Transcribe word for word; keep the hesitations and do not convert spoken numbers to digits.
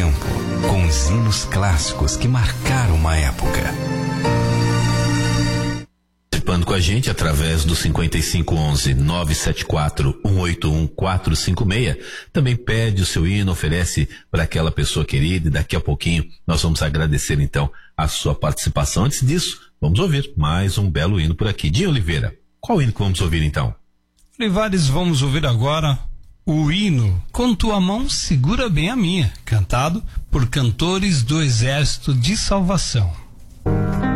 tempo, com os hinos clássicos que marcaram uma época. Participando com a gente através do cinquenta e cinco onze, nove sete quatro, um oito um, quatro cinco seis. Também pede o seu hino, oferece para aquela pessoa querida, e daqui a pouquinho nós vamos agradecer então a sua participação. Antes disso, vamos ouvir mais um belo hino por aqui. Dinho Oliveira, qual hino que vamos ouvir então? Olivares, vamos ouvir agora o hino Com Tua Mão Segura Bem a Minha, cantado por cantores do Exército de Salvação.